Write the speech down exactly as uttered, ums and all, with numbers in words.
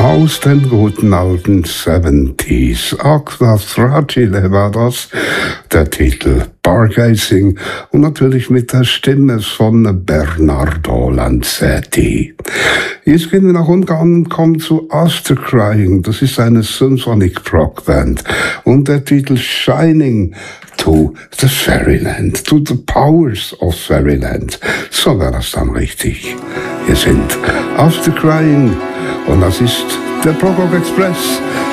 aus den guten alten Seventies. Aqua Fragile war das, der Titel Bargazing und natürlich mit der Stimme von Bernardo Lanzetti. Jetzt gehen wir nach Ungarn und kommen zu After Crying. Das ist eine Symphonic Rock Band und der Titel Shining to the Fairyland, to the powers of Fairyland. So wäre das dann richtig. Wir sind After Crying und das ist der Prog Rock Express